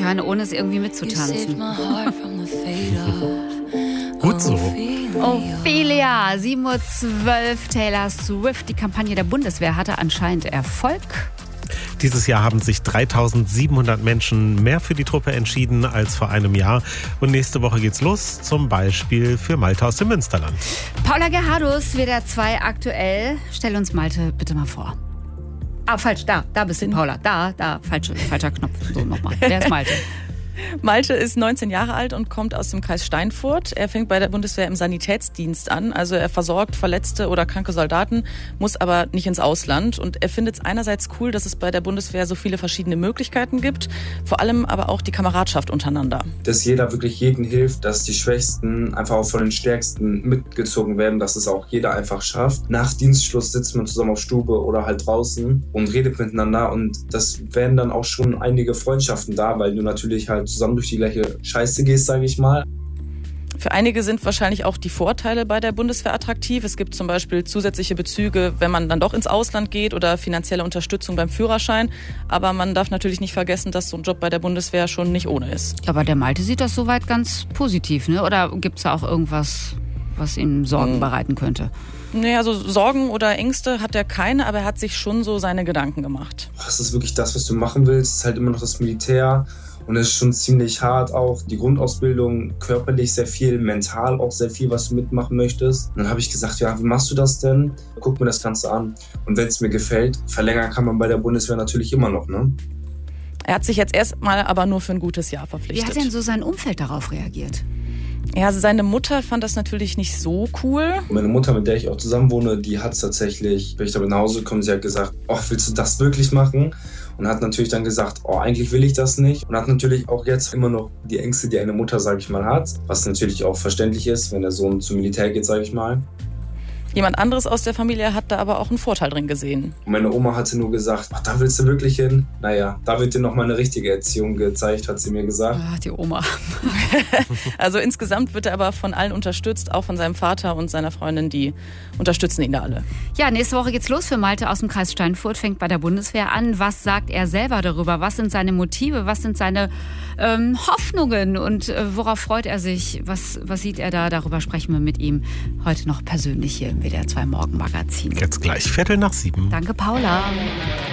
hören, ohne es irgendwie mitzutanzen. Gut so. Ophelia, 7:12 Uhr, Taylor Swift. Die Kampagne der Bundeswehr hatte anscheinend Erfolg. Dieses Jahr haben sich 3.700 Menschen mehr für die Truppe entschieden als vor einem Jahr. Und nächste Woche geht's los, zum Beispiel für Malte aus dem Münsterland. Paula Gerhardus, WDR 2 aktuell. Stell uns Malte bitte mal vor. Falsch, da bist du, Paula. Falscher Knopf. So, nochmal. Wer ist Malte? Malte ist 19 Jahre alt und kommt aus dem Kreis Steinfurt. Er fängt bei der Bundeswehr im Sanitätsdienst an. Also er versorgt verletzte oder kranke Soldaten, muss aber nicht ins Ausland. Und er findet es einerseits cool, dass es bei der Bundeswehr so viele verschiedene Möglichkeiten gibt. Vor allem aber auch die Kameradschaft untereinander. Dass jeder wirklich jedem hilft, dass die Schwächsten einfach auch von den Stärksten mitgezogen werden, dass es auch jeder einfach schafft. Nach Dienstschluss sitzt man zusammen auf Stube oder halt draußen und redet miteinander. Und das werden dann auch schon einige Freundschaften da, weil du natürlich halt zusammen durch die gleiche Scheiße gehst, sage ich mal. Für einige sind wahrscheinlich auch die Vorteile bei der Bundeswehr attraktiv. Es gibt zum Beispiel zusätzliche Bezüge, wenn man dann doch ins Ausland geht oder finanzielle Unterstützung beim Führerschein. Aber man darf natürlich nicht vergessen, dass so ein Job bei der Bundeswehr schon nicht ohne ist. Aber der Malte sieht das soweit ganz positiv, ne? Oder gibt es da auch irgendwas, was ihm Sorgen bereiten könnte? Nee, also Sorgen oder Ängste hat er keine, aber er hat sich schon so seine Gedanken gemacht. Das ist wirklich das, was du machen willst. Es ist halt immer noch das Militär. Und es ist schon ziemlich hart auch, die Grundausbildung, körperlich sehr viel, mental auch sehr viel, was du mitmachen möchtest. Und dann habe ich gesagt, ja, wie machst du das denn? Guck mir das Ganze an. Und wenn es mir gefällt, verlängern kann man bei der Bundeswehr natürlich immer noch, ne? Er hat sich jetzt erstmal aber nur für ein gutes Jahr verpflichtet. Wie hat denn so sein Umfeld darauf reagiert? Ja, also seine Mutter fand das natürlich nicht so cool. Meine Mutter, mit der ich auch zusammen wohne, die hat es tatsächlich, wenn ich damit nach Hause komme, sie hat gesagt, willst du das wirklich machen? Und hat natürlich dann gesagt, eigentlich will ich das nicht. Und hat natürlich auch jetzt immer noch die Ängste, die eine Mutter, sage ich mal, hat. Was natürlich auch verständlich ist, wenn der Sohn zum Militär geht, sage ich mal. Jemand anderes aus der Familie hat da aber auch einen Vorteil drin gesehen. Und meine Oma hatte nur gesagt, da willst du wirklich hin? Naja, da wird dir noch mal eine richtige Erziehung gezeigt, hat sie mir gesagt. Die Oma. Also insgesamt wird er aber von allen unterstützt, auch von seinem Vater und seiner Freundin, die unterstützen ihn da alle. Ja, nächste Woche geht's los für Malte aus dem Kreis Steinfurt, fängt bei der Bundeswehr an. Was sagt er selber darüber? Was sind seine Motive? Was sind seine Hoffnungen? Und worauf freut er sich? Was sieht er da? Darüber sprechen wir mit ihm heute noch persönlich hier im WDR 2 Morgenmagazin. Jetzt gleich 7:15. Danke, Paula.